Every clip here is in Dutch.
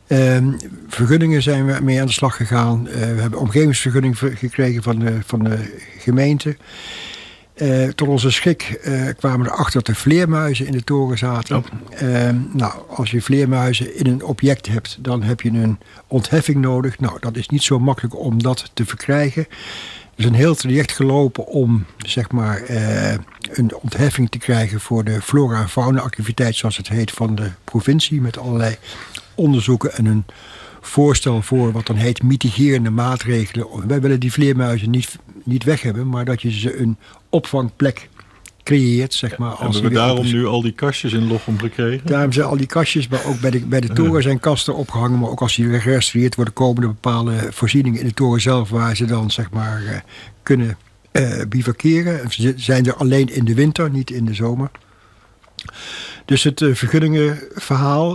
Vergunningen zijn we mee aan de slag gegaan. We hebben omgevingsvergunning gekregen van de gemeente. Tot onze schrik kwamen we erachter dat er vleermuizen in de toren zaten. Als je vleermuizen in een object hebt, dan heb je een ontheffing nodig. Nou, dat is niet zo makkelijk om dat te verkrijgen. Er is een heel traject gelopen om zeg maar, een ontheffing te krijgen voor de flora- en fauna-activiteit, zoals het heet, van de provincie. Met allerlei onderzoeken en een voorstel voor wat dan heet mitigerende maatregelen. Wij willen die vleermuizen niet weg hebben, maar dat je ze een opvangplek creëert. Zeg maar, als hebben we daarom nu al die kastjes in Lochem gekregen? Daarom zijn al die kastjes, maar ook bij de toren zijn kasten opgehangen. Maar ook als die gerestaureerd worden, komen er bepaalde voorzieningen in de toren zelf waar ze dan zeg maar kunnen bivakeren. Ze zijn er alleen in de winter, niet in de zomer. Dus het vergunningenverhaal.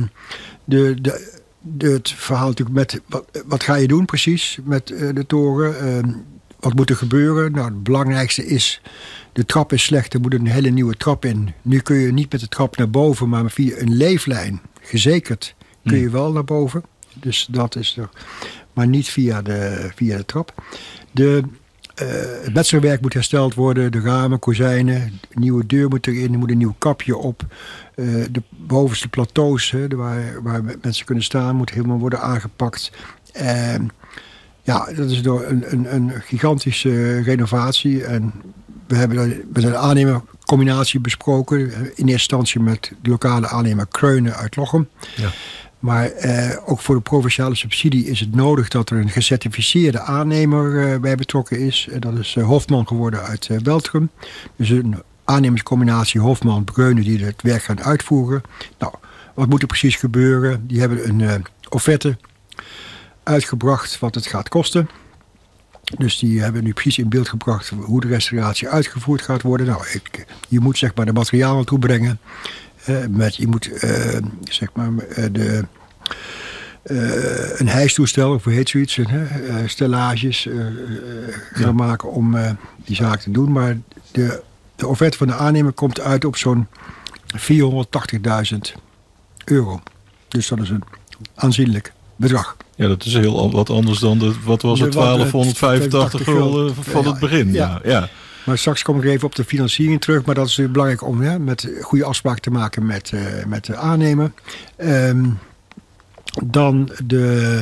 Het verhaal natuurlijk met wat ga je doen precies met de toren? Wat moet er gebeuren? Nou, het belangrijkste is, de trap is slecht, er moet een hele nieuwe trap in. Nu kun je niet met de trap naar boven, maar via een leeflijn, gezekerd, kun je wel naar boven. Dus dat is er, maar niet via de trap. Het metselwerk moet hersteld worden, de ramen, kozijnen, een nieuwe deur moet erin, er moet een nieuw kapje op. De bovenste plateaus, waar mensen kunnen staan, moet helemaal worden aangepakt. Dat is door een gigantische renovatie. En we hebben met een aannemercombinatie besproken. In eerste instantie met de lokale aannemer Kreunen uit Lochem. Ja. Maar ook voor de provinciale subsidie is het nodig dat er een gecertificeerde aannemer bij betrokken is. Dat is Hofman geworden uit Beltrum. Dus een aannemerscombinatie Hofman-Kreunen die het werk gaan uitvoeren. Nou, wat moet er precies gebeuren? Die hebben een offerte uitgebracht wat het gaat kosten. Dus die hebben nu precies in beeld gebracht hoe de restauratie uitgevoerd gaat worden. Nou, je moet zeg maar de materialen naartoe brengen. Je moet zeg maar een hijstoestel, of hoe heet zoiets, stellages gaan maken om die zaak te doen. Maar de offerte van de aannemer komt uit op zo'n €480.000. Dus dat is een aanzienlijk bedrag. Ja, dat is heel wat anders dan wat was het, 1285 gulden van het begin. Ja. Maar straks kom ik even op de financiering terug. Maar dat is belangrijk om met goede afspraken te maken met de aannemer. Dan de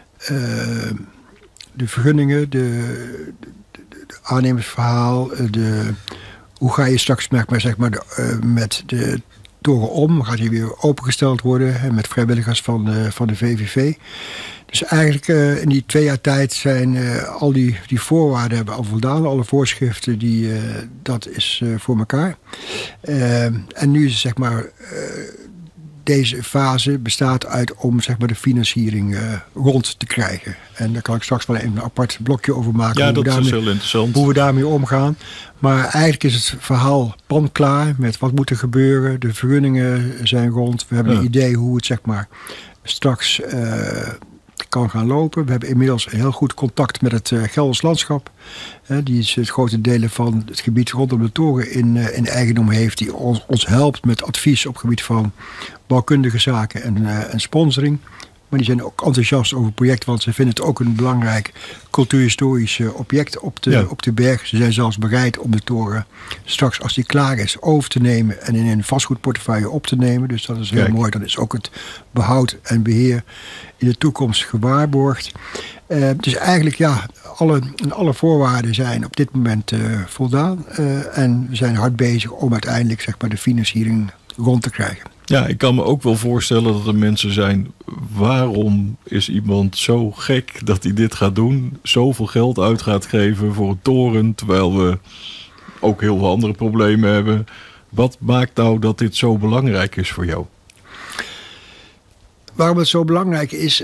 vergunningen, de aannemersverhaal. Hoe ga je straks met de toren om? Gaat die weer opengesteld worden met vrijwilligers van de VVV? Dus eigenlijk in die 2 jaar tijd zijn al die voorwaarden hebben al voldaan. Alle voorschriften, dat is voor elkaar. En nu is zeg maar deze fase bestaat uit om zeg maar de financiering rond te krijgen. En daar kan ik straks wel even een apart blokje over maken. Ja, dat is heel interessant. Hoe we daarmee omgaan. Maar eigenlijk is het verhaal panklaar met wat moet er gebeuren. De vergunningen zijn rond. We hebben een idee hoe het zeg maar straks kan gaan lopen. We hebben inmiddels heel goed contact met het Gelders Landschap. Die is het grote delen van het gebied rondom de toren in eigendom heeft. Die ons helpt met advies op het gebied van bouwkundige zaken en sponsoring. Maar die zijn ook enthousiast over het project, want ze vinden het ook een belangrijk cultuurhistorisch object op de berg. Ze zijn zelfs bereid om de toren straks, als die klaar is, over te nemen en in een vastgoedportefeuille op te nemen. Dus dat is heel mooi. Dan is ook het behoud en beheer in de toekomst gewaarborgd. Dus eigenlijk alle voorwaarden zijn op dit moment voldaan. En we zijn hard bezig om uiteindelijk zeg maar de financiering rond te krijgen. Ja, ik kan me ook wel voorstellen dat er mensen zijn. Waarom is iemand zo gek dat hij dit gaat doen? Zoveel geld uit gaat geven voor een toren, terwijl we ook heel veel andere problemen hebben. Wat maakt nou dat dit zo belangrijk is voor jou? Waarom het zo belangrijk is,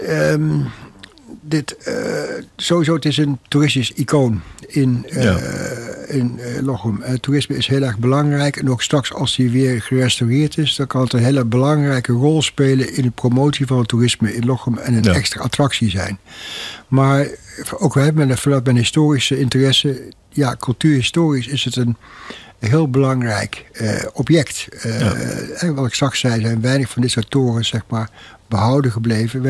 sowieso het is een toeristisch icoon in Lochem. Toerisme is heel erg belangrijk. En ook straks als die weer gerestaureerd is, dan kan het een hele belangrijke rol spelen in de promotie van het toerisme in Lochem en een extra attractie zijn. Maar ook vanuit mijn historische interesse, cultuurhistorisch is het een heel belangrijk object. Wat ik straks zei, zijn weinig van dit soort torens zeg maar behouden gebleven.